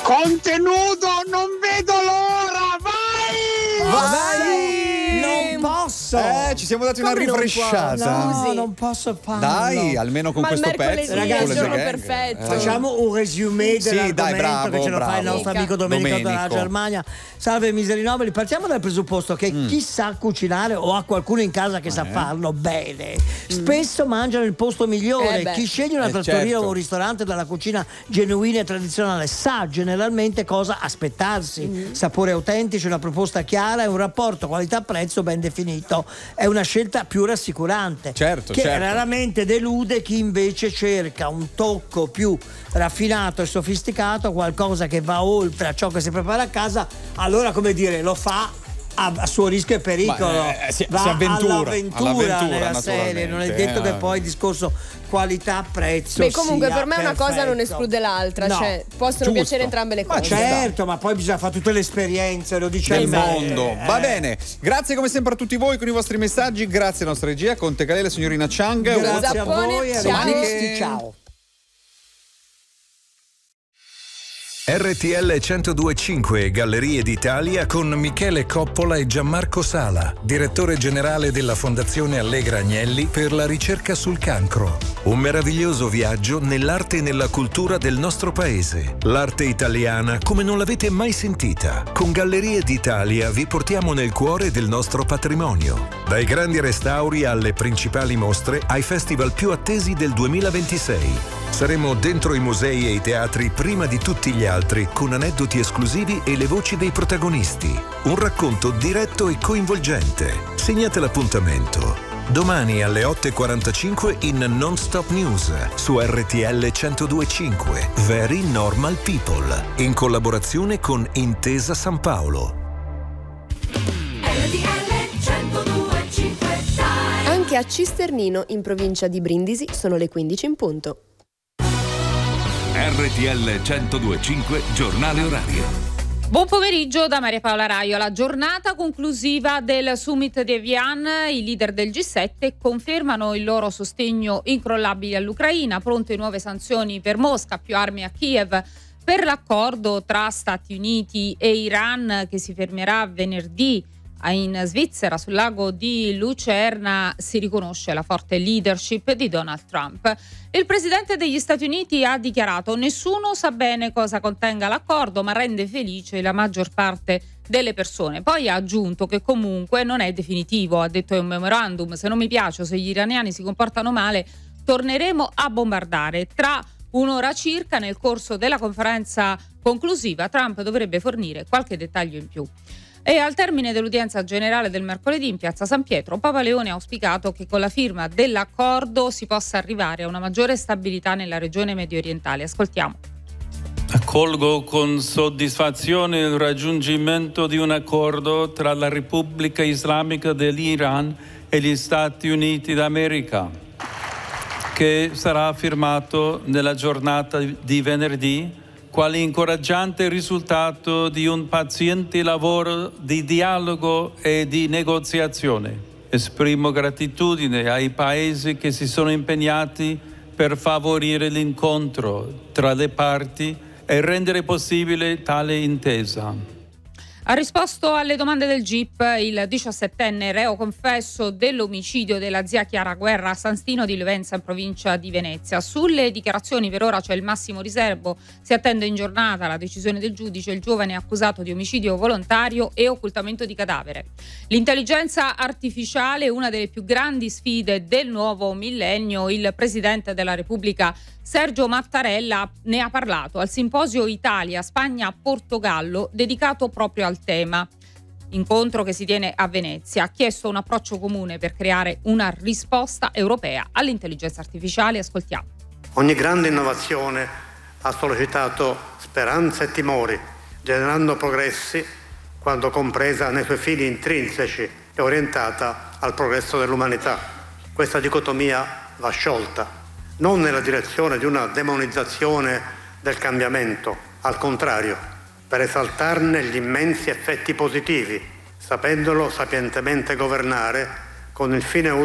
Contenuto, non vedo l'ora, vai! Non posso! Ci siamo dati una rifresciata. Non posso farlo. Dai, almeno con questo pezzo. Ragazzi, è il giorno perfetto. Facciamo un resume dell'argomento che ce lo fa il nostro amico Domenico dalla Germania. Salve miseri nobili, partiamo dal presupposto che chi sa cucinare o ha qualcuno in casa che sa farlo bene, spesso mangiano il posto migliore. Chi sceglie una trattoria o un ristorante dalla cucina genuina e tradizionale sa generalmente cosa aspettarsi. Sapori autentici, una proposta chiara e un rapporto qualità-prezzo ben definito. È una scelta più rassicurante, che raramente delude chi invece cerca un tocco più raffinato e sofisticato, qualcosa che va oltre a ciò che si prepara a casa. Allora, come dire, lo fa a suo rischio e pericolo, si va all'avventura nella serie. Non è detto che poi il discorso qualità-prezzo. Beh, comunque per me perfetto. una cosa non esclude l'altra, cioè possono piacere entrambe le cose. Certo, ma poi bisogna fare tutte le esperienze, lo dice del mondo. Va bene, grazie come sempre a tutti voi con i vostri messaggi, grazie alla nostra regia, Conte Calele, signorina Chang. Grazie a voi, ciao. RTL 102.5 Gallerie d'Italia con Michele Coppola e Gianmarco Sala, direttore generale della Fondazione Allegra Agnelli per la ricerca sul cancro. Un meraviglioso viaggio nell'arte e nella cultura del nostro paese. L'arte italiana come non l'avete mai sentita. Con Gallerie d'Italia vi portiamo nel cuore del nostro patrimonio. Dai grandi restauri alle principali mostre, ai festival più attesi del 2026. Saremo dentro i musei e i teatri prima di tutti gli altri, con aneddoti esclusivi e le voci dei protagonisti. Un racconto diretto e coinvolgente. Segnate l'appuntamento. Domani alle 8:45 in Non Stop News su RTL 102.5 Very Normal People, in collaborazione con Intesa San Paolo. Anche a Cisternino, in provincia di Brindisi, sono le 15 in punto. RTL 102.5 Giornale Orario. Buon pomeriggio da Maria Paola Raio. La giornata conclusiva del Summit di Evian, i leader del G7 confermano il loro sostegno incrollabile all'Ucraina, pronte nuove sanzioni per Mosca, più armi a Kiev. Per l'accordo tra Stati Uniti e Iran che si fermerà venerdì in Svizzera sul lago di Lucerna si riconosce la forte leadership di Donald Trump. Il presidente degli Stati Uniti ha dichiarato: nessuno sa bene cosa contenga l'accordo, ma rende felice la maggior parte delle persone. Poi ha aggiunto che comunque non è definitivo, ha detto in un memorandum: se non mi piace o se gli iraniani si comportano male torneremo a bombardare. Tra un'ora circa, nel corso della conferenza conclusiva, Trump dovrebbe fornire qualche dettaglio in più. E al termine dell'udienza generale del mercoledì in Piazza San Pietro, Papa Leone ha auspicato che con la firma dell'accordo si possa arrivare a una maggiore stabilità nella regione mediorientale. Ascoltiamo. Accolgo con soddisfazione il raggiungimento di un accordo tra la Repubblica Islamica dell'Iran e gli Stati Uniti d'America, che sarà firmato nella giornata di venerdì, quale incoraggiante risultato di un paziente lavoro di dialogo e di negoziazione. Esprimo gratitudine ai paesi che si sono impegnati per favorire l'incontro tra le parti e rendere possibile tale intesa. Ha risposto alle domande del GIP il 17enne reo confesso dell'omicidio della zia Chiara Guerra a San Stino di Levenza in provincia di Venezia. Sulle dichiarazioni per ora c'è il massimo riservo, si attende in giornata la decisione del giudice. Il giovane è accusato di omicidio volontario e occultamento di cadavere. L'intelligenza artificiale è una delle più grandi sfide del nuovo millennio. Il presidente della Repubblica Sergio Mattarella ne ha parlato al simposio Italia-Spagna-Portogallo dedicato proprio al tema. Incontro che si tiene a Venezia. Ha chiesto un approccio comune per creare una risposta europea all'intelligenza artificiale. Ascoltiamo. Ogni grande innovazione ha sollecitato speranze e timori, generando progressi quando compresa nei suoi fini intrinseci e orientata al progresso dell'umanità. Questa dicotomia va sciolta, non nella direzione di una demonizzazione del cambiamento, al contrario, per esaltarne gli immensi effetti positivi, sapendolo sapientemente governare con il fine